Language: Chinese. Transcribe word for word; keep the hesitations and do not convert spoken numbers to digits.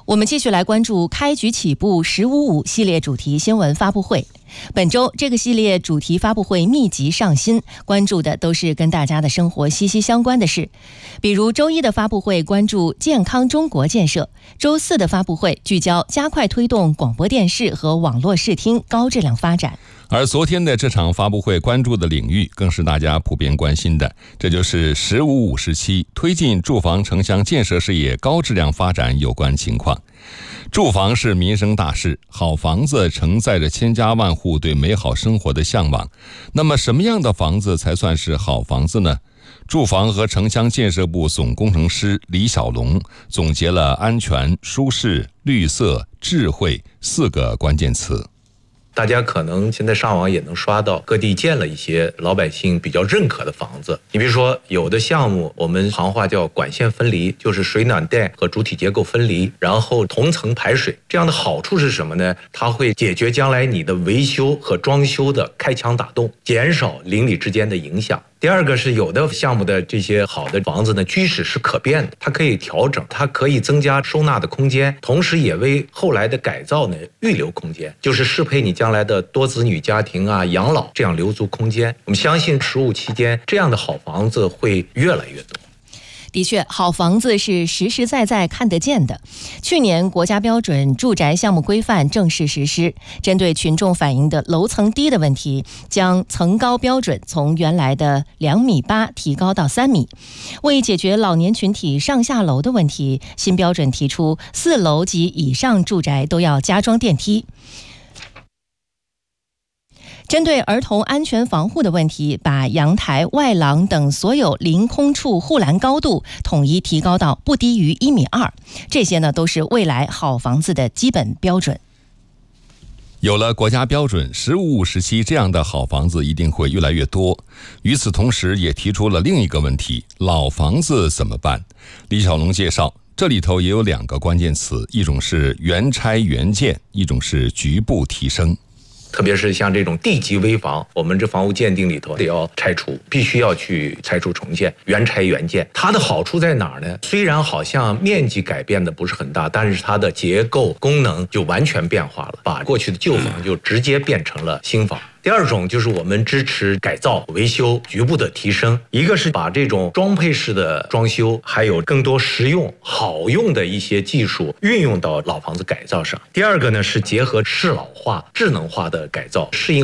我们继续来关注开局起步十五五系列主题新闻发布会。本周这个系列主题发布会密集上新，关注的都是跟大家的生活息息相关的事。比如周一的发布会关注健康中国建设，周四的发布会聚焦加快推动广播电视和网络视听高质量发展。 而昨天的这场发布会关注的领域更是大家普遍关心的，这就是十五五时期推进住房城乡建设事业高质量发展有关情况。住房是民生大事，好房子承载着千家万户对美好生活的向往。那么什么样的房子才算是好房子呢？住房和城乡建设部总工程师李小龙总结了安全、舒适、绿色、智慧四个关键词。 大家可能现在上网也能刷到各地建了一些老百姓比较认可的房子。你比如说有的项目我们行话叫管线分离，就是水暖电和主体结构分离，然后同层排水。这样的好处是什么呢？它会解决将来你的维修和装修的开墙打洞，减少邻里之间的影响。第二个是有的项目的这些好的房子呢，居室是可变的，它可以调整，它可以增加收纳的空间，同时也为后来的改造呢预留空间，就是适配你将来的多子女家庭啊、养老，这样留足空间。我们相信十五期间这样的好房子会越来越多。 的确，好房子是实实在在看得见的。去年国家标准住宅项目规范正式实施，针对群众反映的楼层低的问题，将层高标准从原来的两米八提高到三米。为解决老年群体上下楼的问题，新标准提出四楼及以上住宅都要加装电梯。针对儿童安全防护的问题，把阳台、外廊等所有临空处护栏高度统一提高到不低于一米二。这些呢，都是未来好房子的基本标准。 有了国家标准，十五五时期这样的好房子一定会越来越多。与此同时，也提出了另一个问题：老房子怎么办？李小龙介绍，这里头也有两个关键词，一种是原拆原建，一种是局部提升。 特别是像这种地级危房，我们这房屋鉴定里头得要拆除，必须要去拆除重建，原拆原建。它的好处在哪儿呢？虽然好像面积改变的不是很大，但是它的结构功能就完全变化了，把过去的旧房就直接变成了新房。第二种就是我们支持改造、维修、局部的提升，一个是把这种装配式的装修，还有更多实用好用的一些技术运用到老房子改造上。第二个呢是结合适老化、智能化的改造，适应